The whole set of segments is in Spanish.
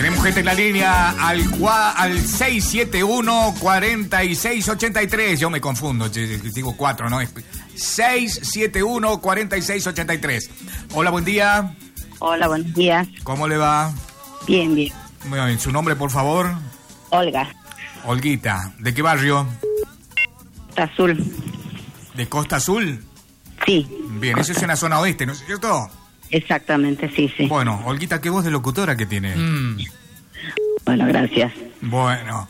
Tenemos gente en la línea al 671-4683. Yo me confundo, digo 4, ¿no? 671-4683. Hola, buen día. Hola, buenos días. ¿Cómo le va? Bien, bien. Muy bien. ¿Su nombre, por favor? Olga. Olguita. ¿De qué barrio? Costa Azul. ¿De Costa Azul? Sí. Bien, eso es en la zona oeste, ¿no es cierto? Exactamente, sí, sí. Bueno, Olguita, ¿qué voz de locutora que tiene? Bueno, gracias. Bueno.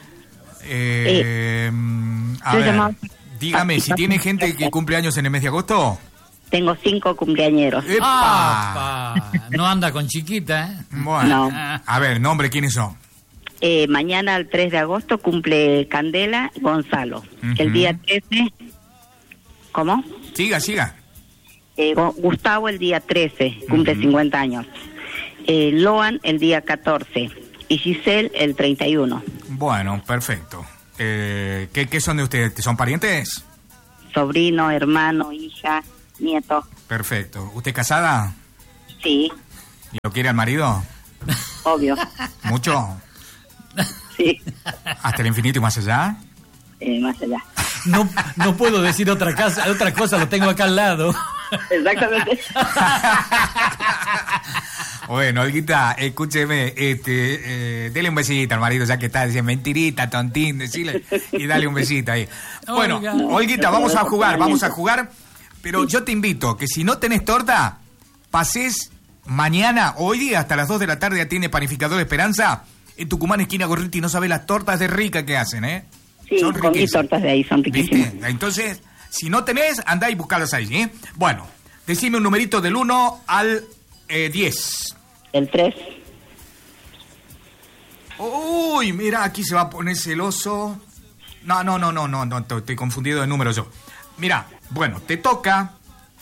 A ver, dígame, si tiene gente que cumple años en el mes de agosto. Tengo 5 cumpleañeros. ¡Epa! No anda con chiquita, ¿eh? Bueno, No. a ver, nombre, ¿quiénes son? Mañana, el 3 de agosto, cumple Candela Gonzalo. Ujú. El día 13... ¿Cómo? Siga. Gustavo el día 13, cumple 50 años. Loan el día 14 y Giselle el 31. Bueno, perfecto. ¿Qué son de ustedes? ¿Son parientes? Sobrino, hermano, hija, nieto. Perfecto. ¿Usted casada? Sí, ¿Y lo quiere al marido? obvio. ¿Mucho? Sí, ¿Hasta el infinito y más allá? más allá. No puedo decir otra cosa, lo tengo acá al lado. Exactamente. Bueno, Olguita, escúcheme, dele un besito al marido, ya que está diciendo mentirita, tontín, decile, y dale un besito ahí. Bueno, Olga. Olguita, vamos a jugar, pero yo te invito que si no tenés torta, pases mañana, hoy día, hasta las 2 de la tarde, ya tiene Panificador Esperanza, en Tucumán, esquina Gorriti, no sabes las tortas de rica que hacen, ¿eh? Sí, Son con mis riquísimas. tortas de ahí, son riquísimas. ¿Viste? Entonces, si no tenés, andá y buscalas ahí, ¿eh? Bueno, decime un numerito del 1 al 10. El 3. Uy, mira, aquí se va a poner celoso. No, estoy confundido de número yo. Mira, bueno, te toca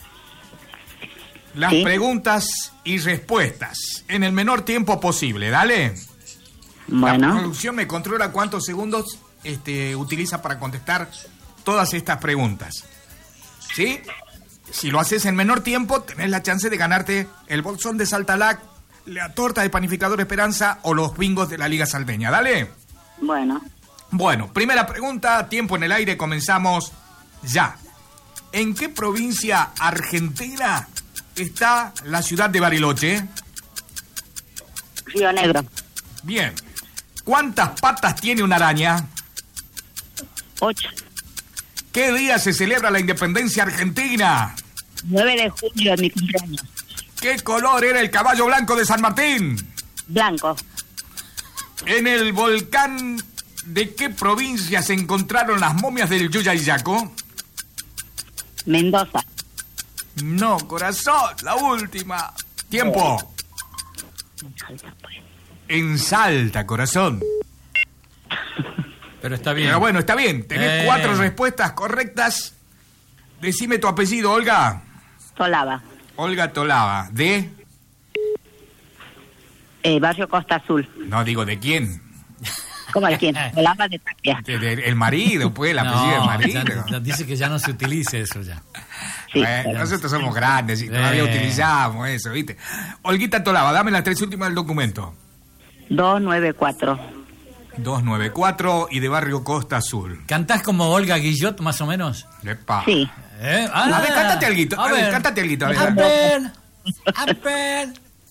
las Sí. preguntas y respuestas en el menor tiempo posible, dale. La Bueno, producción me controla cuántos segundos utiliza para contestar todas estas preguntas. ¿Sí? Si lo haces en menor tiempo, tenés la chance de ganarte el bolsón de Saltalac, la torta de Panificador Esperanza o los bingos de la Liga Salteña. Dale. bueno. Bueno, primera pregunta, tiempo en el aire, comenzamos ya. ¿En qué provincia argentina está la ciudad de Bariloche? Río Negro. Bien. ¿Cuántas patas tiene una araña? 8. ¿Qué día se celebra la independencia argentina? 9 de julio es mi cumpleaños. ¿Qué color era el caballo blanco de San Martín? Blanco. ¿En el volcán de qué provincia se encontraron las momias del Yuyayaco? Mendoza. No, corazón, la última. Tiempo. En Salta, corazón. Pero está bien. Pero bueno, está bien. Tenés 4 respuestas correctas. Decime tu apellido, Olga. Solava. Olga Tolava. ¿De? Barrio Costa Azul. No, digo, ¿de quién? ¿Cómo de quién? Solava de Tapia. El marido, pues, el apellido del marido. Ya dice que ya no se utilice eso ya. Sí, Bueno, pero- nosotros somos grandes y todavía utilizamos eso, ¿viste? Olguita Tolava, dame las 3 últimas del documento. 294. 294 y de Barrio Costa Azul. ¿Cantás como Olga Guillot, más o menos? Epa. Sí. A ver, cántate alguito. A ver, cántate alguito. A ver. A ver.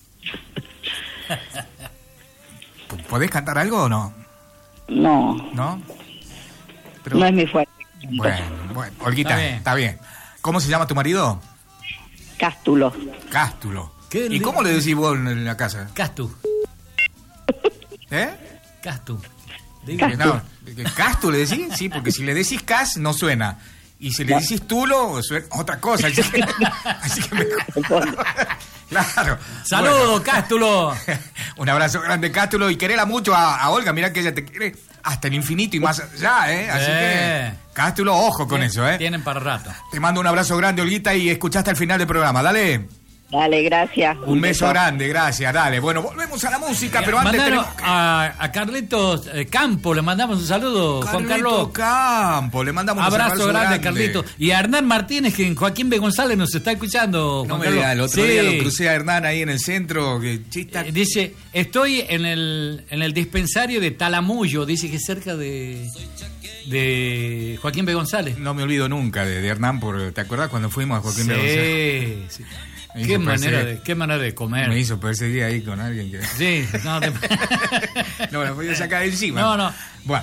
¿Podés cantar algo o no? No, ¿No? no es mi fuerte. Bueno. Olguita, Está bien. ¿Cómo se llama tu marido? Cástulo. Cástulo. Qué ¿Y lindo. cómo le decís vos en la casa? Castu. ¿Eh? Castu. No, ¿Castu le decís? Sí, porque si le decís Cas no suena. Y si le decís Tulo, suena otra cosa. Así que mejor. Claro. ¡Saludos, Cástulo! Bueno. Un abrazo grande, Cástulo. Y querela mucho a Olga. Mirá que ella te quiere hasta el infinito y más allá, ¿eh? Así que, Cástulo, ojo con eso, ¿eh? Tienen para rato. Te mando un abrazo grande, Olguita, y escuchaste al final del programa. Dale. Dale, gracias. Un beso grande, gracias, dale. Bueno, volvemos a la música, pero antes Mandaron tenemos que... a Carlitos Campo, le mandamos un saludo, Juan Carlos. Campo, le mandamos un Abrazo grande a Carlitos. Y a Hernán Martínez, que en Joaquín B. González nos está escuchando. No Juan me Carlos. diga, el otro día lo crucé a Hernán ahí en el centro. Que chista. Dice, estoy en el dispensario de Talamullo, dice que es cerca de Joaquín B. González. No me olvido nunca de Hernán, ¿te acuerdas cuando fuimos a Joaquín B. González? Sí. Qué Me manera de comer. Me hizo perseguir ahí con alguien que... Sí, no te... No, la podía sacar de encima. No. Bueno,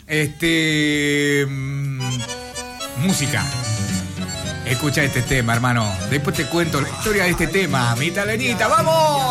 música. Escucha este tema, hermano. Después te cuento la historia de este tema. Mi talenita, ¡vamos!